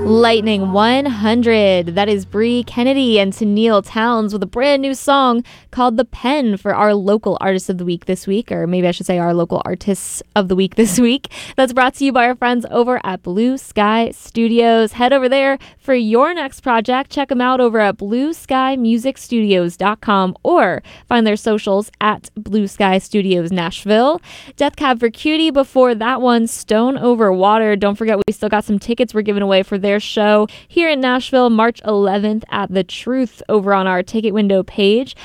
Lightning 100. That is Bree Kennedy and Tennille Towns with a brand new song called The Pen for our local artist of the week this week, or maybe I should say our local artists of the week this week. That's brought to you by our friends over at Blue Sky Studios. Head over there for your next project. Check them out over at blueskymusicstudios.com or find their socials at Blue Sky Studios Nashville. Death Cab for Cutie before that one, Stone Over Water. Don't forget, we still got some tickets we're giving away for their show here in Nashville, March 11th at The Truth over on our ticket window page,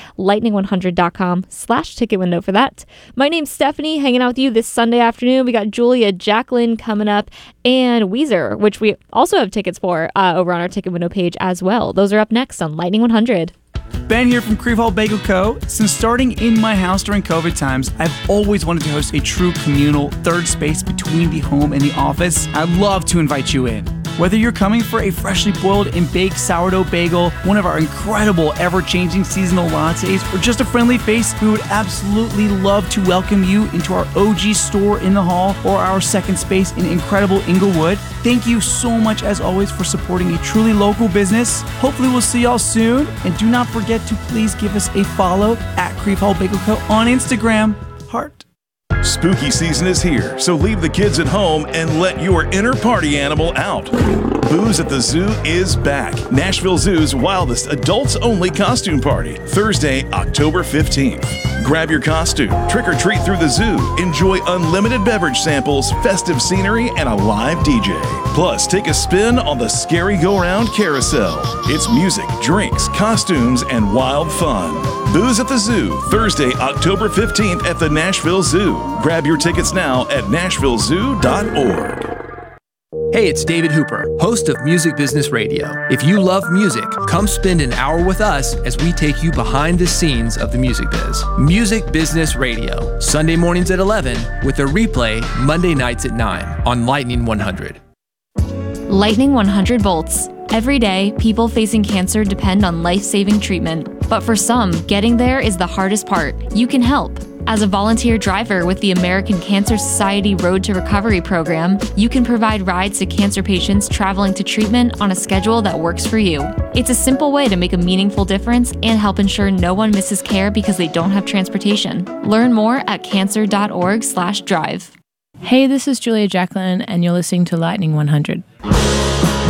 lightning100.com/ticket window for that. My name's Stephanie, hanging out with you this Sunday afternoon. We got Julia Jacqueline coming up and Weezer, which we also have tickets for over on our ticket window page as well. Those are up next on Lightning 100. Ben here from Creve Hall Bagel Co. Since starting in my house during COVID times, I've always wanted to host a true communal third space between the home and the office. I'd love to invite you in. Whether you're coming for a freshly boiled and baked sourdough bagel, one of our incredible ever-changing seasonal lattes, or just a friendly face, we would absolutely love to welcome you into our OG store in the hall or our second space in incredible Inglewood. Thank you so much, as always, for supporting a truly local business. Hopefully we'll see y'all soon. And do not forget to please give us a follow at Creve Hall Bagel Co. on Instagram. Heart. Spooky season is here, so leave the kids at home and let your inner party animal out. Booze at the Zoo is back. Nashville Zoo's wildest adults-only costume party, Thursday, October 15th. Grab your costume, trick or treat through the zoo, enjoy unlimited beverage samples, festive scenery, and a live DJ. Plus, take a spin on the Scary Go-Round Carousel. It's music, drinks, costumes, and wild fun. Booze at the Zoo, Thursday, October 15th at the Nashville Zoo. Grab your tickets now at nashvillezoo.org. Hey, it's David Hooper, host of Music Business Radio. If you love music, come spend an hour with us as we take you behind the scenes of the music biz. Music Business Radio, Sunday mornings at 11, with a replay Monday nights at 9 on Lightning 100. Lightning 100 volts. Every day, people facing cancer depend on life-saving treatment. But for some, getting there is the hardest part. You can help. As a volunteer driver with the American Cancer Society Road to Recovery program, you can provide rides to cancer patients traveling to treatment on a schedule that works for you. It's a simple way to make a meaningful difference and help ensure no one misses care because they don't have transportation. Learn more at cancer.org/drive. Hey, this is Julia Jacqueline, and you're listening to Lightning 100.